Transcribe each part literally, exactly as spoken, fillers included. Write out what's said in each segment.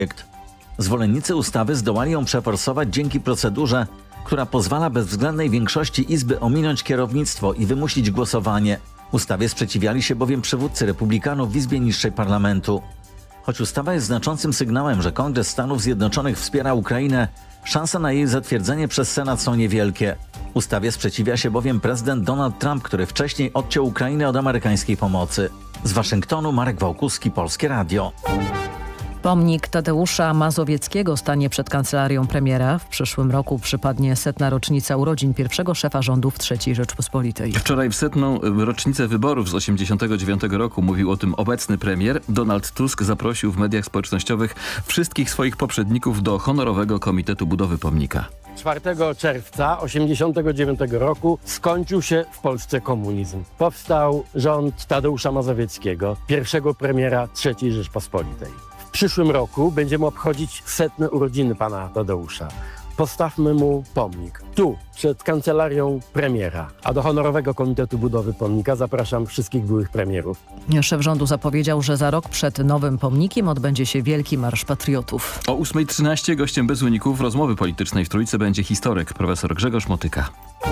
Zwolennicy ustawy zdołali ją przeforsować dzięki procedurze, która pozwala bezwzględnej większości Izby ominąć kierownictwo i wymusić głosowanie. Ustawie sprzeciwiali się bowiem przywódcy republikanów w Izbie niższej parlamentu. Choć ustawa jest znaczącym sygnałem, że Kongres Stanów Zjednoczonych wspiera Ukrainę, szanse na jej zatwierdzenie przez Senat są niewielkie. Ustawie sprzeciwia się bowiem prezydent Donald Trump, który wcześniej odciął Ukrainę od amerykańskiej pomocy. Z Waszyngtonu Marek Wałkuski, Polskie Radio. Pomnik Tadeusza Mazowieckiego stanie przed kancelarią premiera. W przyszłym roku przypadnie setna rocznica urodzin pierwszego szefa rządów trzeciej Rzeczpospolitej. Wczoraj w setną rocznicę wyborów z osiemdziesiątego dziewiątego roku mówił o tym obecny premier. Donald Tusk zaprosił w mediach społecznościowych wszystkich swoich poprzedników do honorowego komitetu budowy pomnika. czwartego czerwca osiemdziesiątego dziewiątego roku skończył się w Polsce komunizm. Powstał rząd Tadeusza Mazowieckiego, pierwszego premiera trzeciej Rzeczpospolitej. W przyszłym roku będziemy obchodzić setne urodziny pana Tadeusza. Postawmy mu pomnik. Tu, przed kancelarią premiera. A do honorowego komitetu budowy pomnika zapraszam wszystkich byłych premierów. Szef rządu zapowiedział, że za rok przed nowym pomnikiem odbędzie się Wielki Marsz Patriotów. O ósma trzynaście gościem bez uników rozmowy politycznej w Trójce będzie historyk profesor Grzegorz Motyka.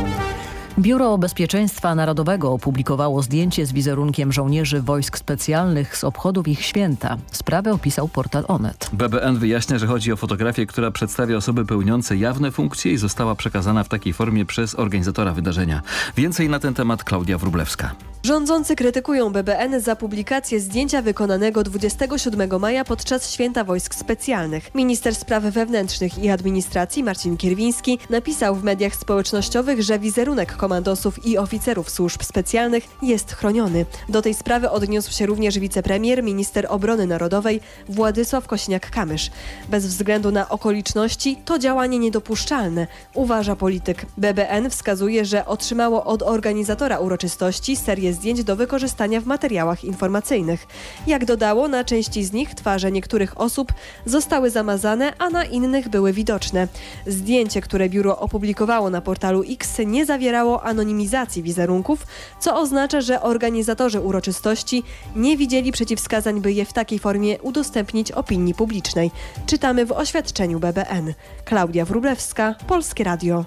Biuro Bezpieczeństwa Narodowego opublikowało zdjęcie z wizerunkiem żołnierzy wojsk specjalnych z obchodów ich święta. Sprawę opisał portal Onet. B B N wyjaśnia, że chodzi o fotografię, która przedstawia osoby pełniące jawne funkcje i została przekazana w takiej formie przez organizatora wydarzenia. Więcej na ten temat Klaudia Wróblewska. Rządzący krytykują B B N za publikację zdjęcia wykonanego dwudziestego siódmego maja podczas Święta Wojsk Specjalnych. Minister Spraw Wewnętrznych i Administracji Marcin Kierwiński napisał w mediach społecznościowych, że wizerunek komandosów i oficerów służb specjalnych jest chroniony. Do tej sprawy odniósł się również wicepremier, minister obrony narodowej Władysław Kosiniak-Kamysz. Bez względu na okoliczności to działanie niedopuszczalne, uważa polityk. B B N wskazuje, że otrzymało od organizatora uroczystości serię zdjęć do wykorzystania w materiałach informacyjnych. Jak dodało, na części z nich twarze niektórych osób zostały zamazane, a na innych były widoczne. Zdjęcie, które biuro opublikowało na portalu X, nie zawierało anonimizacji wizerunków, co oznacza, że organizatorzy uroczystości nie widzieli przeciwwskazań, by je w takiej formie udostępnić opinii publicznej. Czytamy w oświadczeniu B B N. Klaudia Wróblewska, Polskie Radio.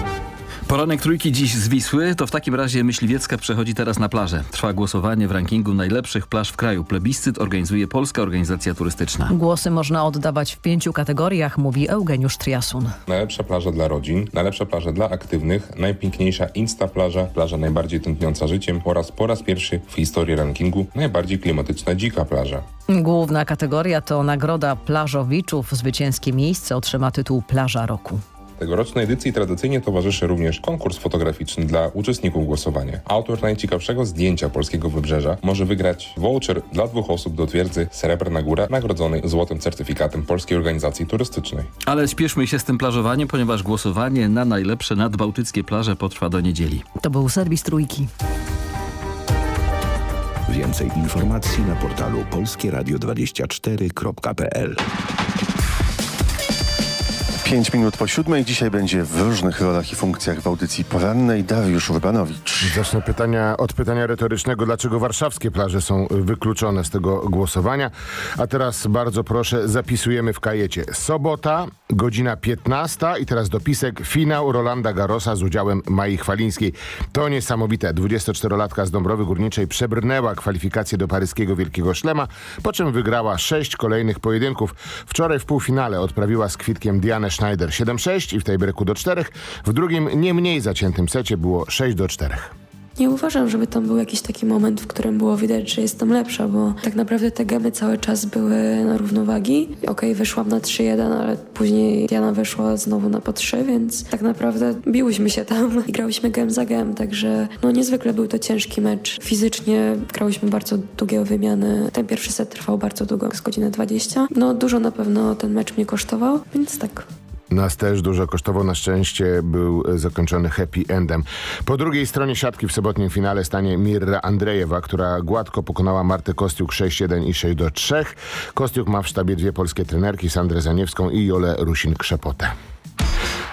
Poranek Trójki dziś z Wisły, to w takim razie Myśliwiecka przechodzi teraz na plażę. Trwa głosowanie w rankingu najlepszych plaż w kraju. Plebiscyt organizuje Polska Organizacja Turystyczna. Głosy można oddawać w pięciu kategoriach, mówi Eugeniusz Triasun. Najlepsza plaża dla rodzin, najlepsza plaża dla aktywnych, najpiękniejsza Insta plaża, plaża najbardziej tętniąca życiem oraz po raz pierwszy w historii rankingu najbardziej klimatyczna dzika plaża. Główna kategoria to nagroda plażowiczów. Zwycięskie miejsce otrzyma tytuł Plaża Roku. Tegorocznej edycji tradycyjnie towarzyszy również konkurs fotograficzny dla uczestników głosowania. Autor najciekawszego zdjęcia polskiego wybrzeża może wygrać voucher dla dwóch osób do twierdzy Srebrna Góra, nagrodzonej złotym certyfikatem Polskiej Organizacji Turystycznej. Ale spieszmy się z tym plażowaniem, ponieważ głosowanie na najlepsze nadbałtyckie plaże potrwa do niedzieli. To był serwis Trójki. Więcej informacji na portalu polskie radio dwadzieścia cztery kropka p l. Pięć minut po siódmej. Dzisiaj będzie w różnych rolach i funkcjach w audycji porannej Dariusz Urbanowicz. Zacznę pytania, od pytania retorycznego, dlaczego warszawskie plaże są wykluczone z tego głosowania. A teraz bardzo proszę, zapisujemy w kajecie. Sobota, godzina piętnasta i teraz dopisek. Finał Rolanda Garrosa z udziałem Mai Chwalińskiej. To niesamowite. dwudziestoczterolatka z Dąbrowy Górniczej przebrnęła kwalifikacje do paryskiego Wielkiego Szlema, po czym wygrała sześć kolejnych pojedynków. Wczoraj w półfinale odprawiła z kwitkiem Dianę Schneider siedem sześć i w tiebreaku do czterech. W drugim, nie mniej zaciętym secie było sześć do czterech. Nie uważam, żeby tam był jakiś taki moment, w którym było widać, że jestem lepsza, bo tak naprawdę te gemy cały czas były na równowagi. Okej, okay, wyszłam na trzy jeden, ale później Diana wyszła znowu na po trzy, więc tak naprawdę biłyśmy się tam i grałyśmy gem za gem, także no niezwykle był to ciężki mecz. Fizycznie grałyśmy bardzo długie wymiany. Ten pierwszy set trwał bardzo długo, z godziny dwadzieścia. No dużo na pewno ten mecz mnie kosztował, więc tak. Nas też dużo kosztował, na szczęście był zakończony happy endem. Po drugiej stronie siatki w sobotnim finale stanie Mirra Andrejewa, która gładko pokonała Martę Kostiuk sześć jeden i sześć do trzech. Kostiuk ma w sztabie dwie polskie trenerki, Sandrę Zaniewską i Jolę Rusin-Krzepotę.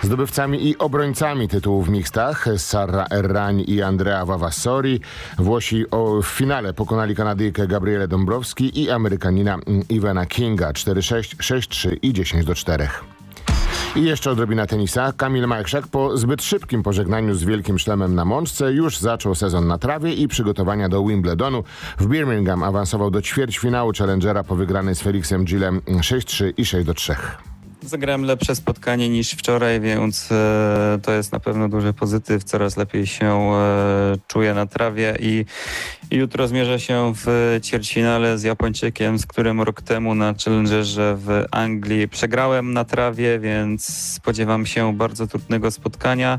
Zdobywcami i obrońcami tytułów w mixtach Sara Errań i Andrea Vavassori. Włosi o, w finale pokonali Kanadyjkę Gabrielę Dąbrowski i Amerykanina Ivana Kinga cztery sześć, sześć trzy i dziesięć do czterech. I jeszcze odrobina tenisa. Kamil Majchrzak po zbyt szybkim pożegnaniu z wielkim szlemem na mączce już zaczął sezon na trawie i przygotowania do Wimbledonu. W Birmingham awansował do ćwierćfinału Challengera po wygranej z Felixem Gillem sześć trzy i sześć do trzech. Zagrałem lepsze spotkanie niż wczoraj, więc e, to jest na pewno duży pozytyw. Coraz lepiej się e, czuję na trawie i, i jutro zmierzę się w ćwierćfinale z Japończykiem, z którym rok temu na Challengerze w Anglii przegrałem na trawie, więc spodziewam się bardzo trudnego spotkania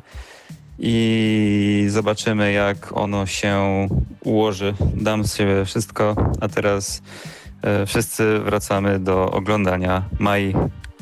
i zobaczymy, jak ono się ułoży. Dam z siebie wszystko, a teraz e, wszyscy wracamy do oglądania Mai.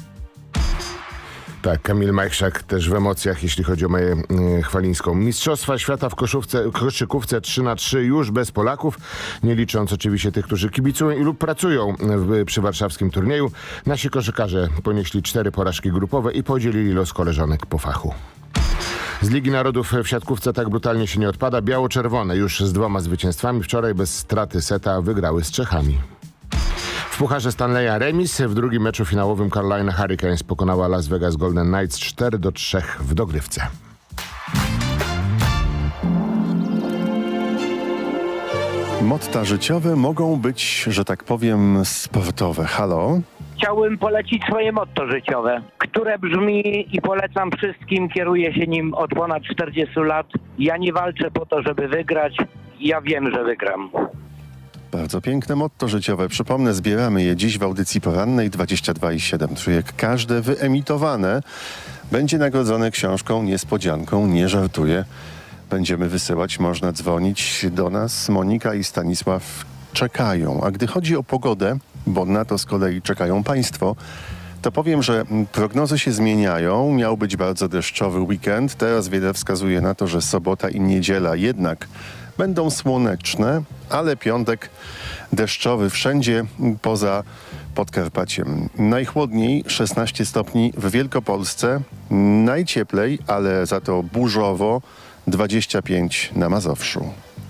Tak, Kamil Majchrzak też w emocjach, jeśli chodzi o Maję y, Chwalińską. Mistrzostwa świata w koszówce, koszykówce trzy na trzy już bez Polaków, nie licząc oczywiście tych, którzy kibicują i lub pracują w, przy warszawskim turnieju. Nasi koszykarze ponieśli cztery porażki grupowe i podzielili los koleżanek po fachu. Z Ligi Narodów w siatkówce tak brutalnie się nie odpada. Biało-czerwone już z dwoma zwycięstwami. Wczoraj bez straty seta wygrały z Czechami. W Pucharze Stanleya remis. W drugim meczu finałowym Carolina Hurricanes pokonała Las Vegas Golden Knights cztery do trzech w dogrywce. Motta życiowe mogą być, że tak powiem, sportowe. Halo? Chciałbym polecić swoje motto życiowe, które brzmi i polecam wszystkim, kieruję się nim od ponad czterdziestu lat. Ja nie walczę po to, żeby wygrać, ja wiem, że wygram. Bardzo piękne motto życiowe. Przypomnę, zbieramy je dziś w audycji porannej dwadzieścia dwa i siedem trójek. Każde wyemitowane będzie nagrodzone książką niespodzianką, nie żartuję. Będziemy wysyłać, można dzwonić do nas. Monika i Stanisław czekają. A gdy chodzi o pogodę, bo na to z kolei czekają państwo, to powiem, że prognozy się zmieniają. Miał być bardzo deszczowy weekend. Teraz wiele wskazuje na to, że sobota i niedziela jednak będą słoneczne, ale piątek deszczowy wszędzie poza Podkarpaciem. Najchłodniej szesnaście stopni w Wielkopolsce, najcieplej, ale za to burzowo dwadzieścia pięć na Mazowszu.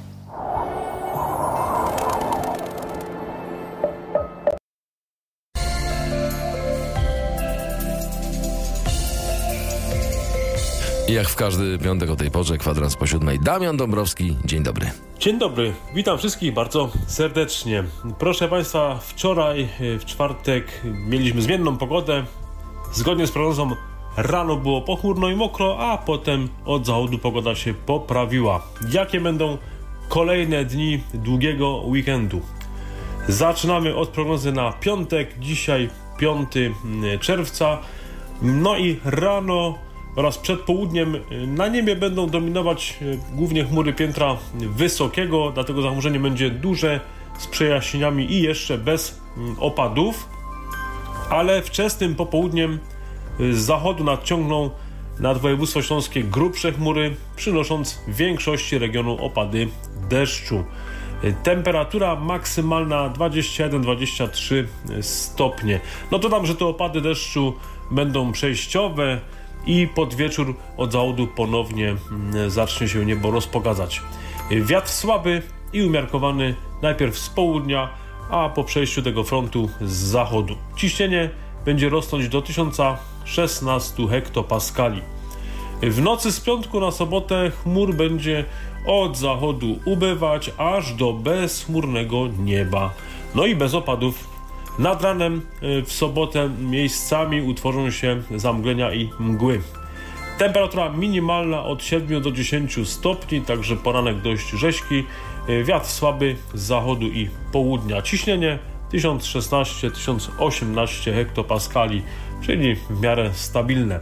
Jak w każdy piątek o tej porze, kwadrans po siódmej. Damian Dąbrowski, dzień dobry. Dzień dobry, witam wszystkich bardzo serdecznie. Proszę Państwa, wczoraj w czwartek mieliśmy zmienną pogodę. Zgodnie z prognozą rano było pochmurno i mokro, a potem od zachodu pogoda się poprawiła. Jakie będą kolejne dni długiego weekendu? Zaczynamy od prognozy na piątek, dzisiaj piątego czerwca. No i rano oraz przed południem na niebie będą dominować głównie chmury piętra wysokiego, dlatego zachmurzenie będzie duże z przejaśnieniami i jeszcze bez opadów, ale wczesnym popołudniem z zachodu nadciągną nad województwo śląskie grubsze chmury, przynosząc w większości regionu opady deszczu. Temperatura maksymalna dwadzieścia jeden dwadzieścia trzy stopnie. No dodam, że te opady deszczu będą przejściowe i pod wieczór od zachodu ponownie zacznie się niebo rozpogadzać. Wiatr słaby i umiarkowany najpierw z południa, a po przejściu tego frontu z zachodu. Ciśnienie będzie rosnąć do tysiąc szesnaście hektopaskali. W nocy z piątku na sobotę chmur będzie od zachodu ubywać aż do bezchmurnego nieba. No i bez opadów. Nad ranem w sobotę miejscami utworzą się zamglenia i mgły. Temperatura minimalna od siedmiu do dziesięciu stopni, także poranek dość rzeźki. Wiatr słaby z zachodu i południa. Ciśnienie tysiąc szesnaście do tysiąc osiemnaście hektopaskali, czyli w miarę stabilne.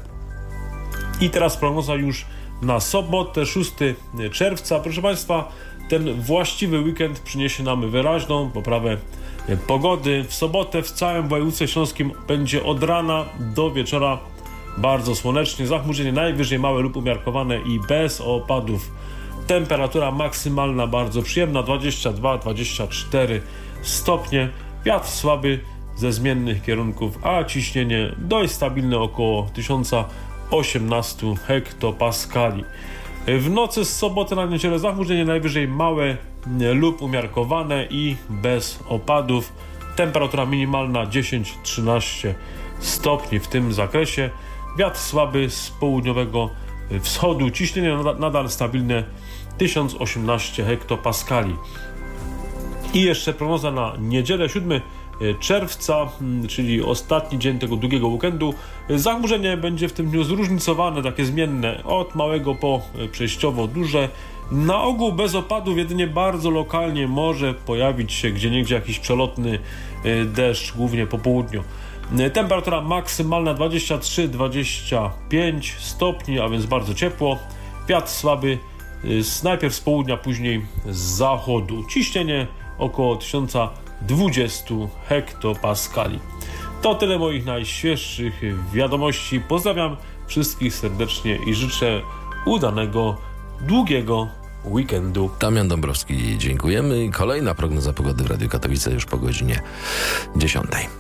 I teraz prognoza już na sobotę, szóstego czerwca. Proszę Państwa, ten właściwy weekend przyniesie nam wyraźną poprawę pogody. W sobotę w całym województwie śląskim będzie od rana do wieczora bardzo słonecznie. Zachmurzenie najwyżej małe lub umiarkowane i bez opadów. Temperatura maksymalna bardzo przyjemna, dwadzieścia dwa dwadzieścia cztery stopnie. Wiatr słaby ze zmiennych kierunków, a ciśnienie dość stabilne około tysiąc osiemnaście hektopaskali. W nocy z soboty na niedzielę zachmurzenie najwyżej małe lub umiarkowane i bez opadów. Temperatura minimalna dziesięć do trzynastu stopni w tym zakresie. Wiatr słaby z południowego wschodu. Ciśnienie nadal stabilne tysiąc osiemnaście hektopaskali. I jeszcze prognoza na niedzielę siódmego czerwca, czyli ostatni dzień tego długiego weekendu. Zachmurzenie będzie w tym dniu zróżnicowane, takie zmienne, od małego po przejściowo duże. Na ogół bez opadów, jedynie bardzo lokalnie może pojawić się gdzieniegdzie jakiś przelotny deszcz, głównie po południu. Temperatura maksymalna dwadzieścia trzy do dwudziestu pięciu stopni, a więc bardzo ciepło. Wiatr słaby, najpierw z południa, później z zachodu. Ciśnienie około tysiąc dwadzieścia hektopaskali. To tyle moich najświeższych wiadomości. Pozdrawiam wszystkich serdecznie i życzę udanego, długiego weekendu. Damian Dąbrowski, dziękujemy. Kolejna prognoza pogody w Radiu Katowice już po godzinie dziesiątej.